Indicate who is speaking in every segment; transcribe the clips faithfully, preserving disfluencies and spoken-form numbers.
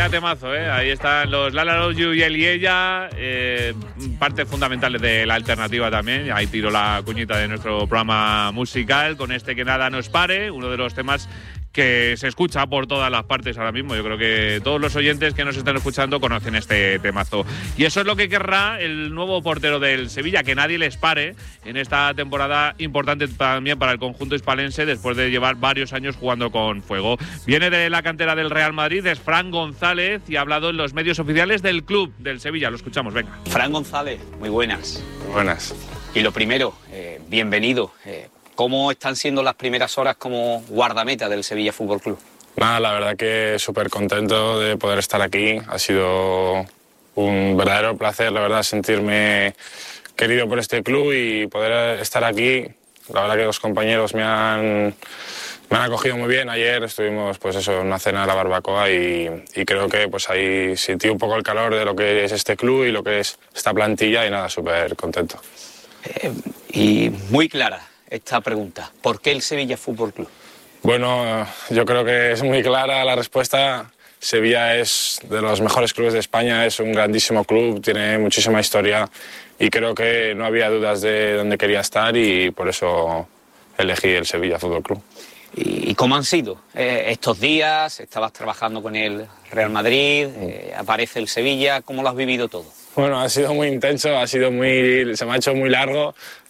Speaker 1: Vaya temazo, ¿eh? Ahí están los La La Love You y él y ella, eh, partes fundamentales de la alternativa también. Ahí tiro la cuñita de nuestro programa musical con este Que Nada Nos Pare, uno de los temas que se escucha por todas las partes ahora mismo. Yo creo que todos los oyentes que nos están escuchando conocen este temazo. Y eso es lo que querrá el nuevo portero del Sevilla, que nadie les pare en esta temporada importante también para el conjunto hispalense después de llevar varios años jugando con fuego. Viene de la cantera del Real Madrid, es Fran González y ha hablado en los medios oficiales del club del Sevilla. Lo escuchamos, venga.
Speaker 2: Fran González, muy buenas.
Speaker 3: Buenas.
Speaker 2: Y lo primero, eh, bienvenido. Eh, ¿Cómo están siendo las primeras horas como guardameta del Sevilla Fútbol Club?
Speaker 3: Nada, la verdad que súper contento de poder estar aquí. Ha sido un verdadero placer, la verdad, sentirme querido por este club y poder estar aquí. La verdad que los compañeros me han, me han acogido muy bien. Ayer estuvimos pues eso, en una cena de la barbacoa y, y creo que pues ahí sentí un poco el calor de lo que es este club y lo que es esta plantilla y nada, súper contento.
Speaker 2: Eh, y muy clara esta pregunta. ¿Por qué el Sevilla Fútbol Club?
Speaker 3: Bueno, yo creo que es muy clara la respuesta. Sevilla es de los mejores clubes de España, es un grandísimo club, tiene muchísima historia y creo que no había dudas de dónde quería estar y por eso elegí el Sevilla Fútbol Club.
Speaker 2: ¿Y cómo han sido eh, estos días? Estabas trabajando con el Real Madrid, eh, aparece el Sevilla, ¿cómo lo has vivido todo?
Speaker 3: Bueno, ha sido muy intenso, ha sido muy, se me ha hecho muy largo,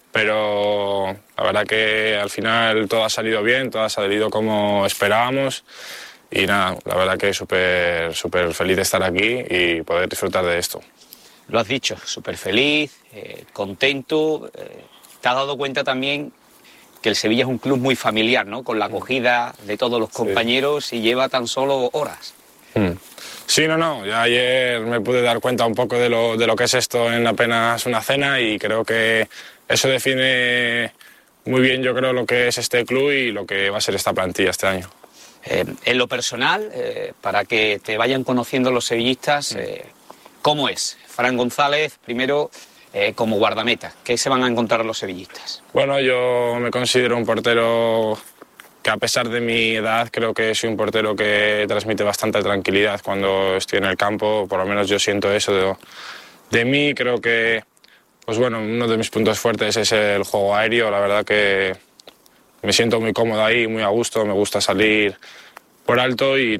Speaker 3: pero la verdad que al final todo ha salido bien, todo ha salido como esperábamos y nada, la verdad que súper súper feliz de estar aquí y poder disfrutar de esto.
Speaker 2: Lo has dicho, súper feliz, eh, contento. Eh, ¿te has dado cuenta también que el Sevilla es un club muy familiar, ¿no? Con la acogida de todos los compañeros sí. Y lleva tan solo horas?
Speaker 3: Hmm. Sí, no, no. Ya ayer me pude dar cuenta un poco de lo, de lo que es esto en apenas una cena y creo que eso define muy bien, yo creo, lo que es este club y lo que va a ser esta plantilla este año.
Speaker 2: Eh, en lo personal, eh, para que te vayan conociendo los sevillistas, eh, ¿cómo es Fran González, primero, eh, como guardameta? ¿Qué se van a encontrar los sevillistas?
Speaker 3: Bueno, yo me considero un portero que a pesar de mi edad creo que soy un portero que transmite bastante tranquilidad cuando estoy en el campo, por lo menos yo siento eso de, de mí. Creo que pues bueno, uno de mis puntos fuertes es el juego aéreo, la verdad que me siento muy cómodo ahí, muy a gusto, me gusta salir por alto y